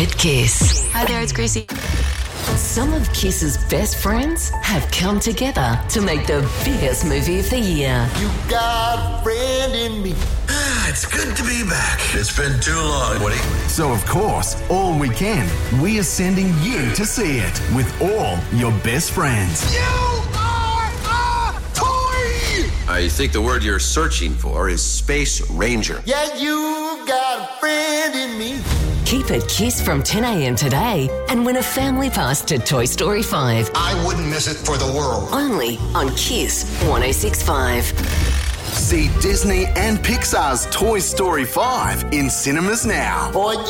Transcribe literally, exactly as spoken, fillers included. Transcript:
It Kiss. Hi there, it's Gracie. Some of Kiss's best friends have come together to make the biggest movie of the year. You got a friend in me. Ah, it's good to be back. It's been too long, Woody. So, of course, all weekend, we are sending you to see it with all your best friends. You are a toy! I think the word you're searching for is Space Ranger. Yeah, you got a friend in me. Keep it Kiss from ten a.m. today and win a family pass to Toy Story five. I wouldn't miss it for the world. Only on Kiss one oh six point five. See Disney and Pixar's Toy Story five in cinemas now. Boy,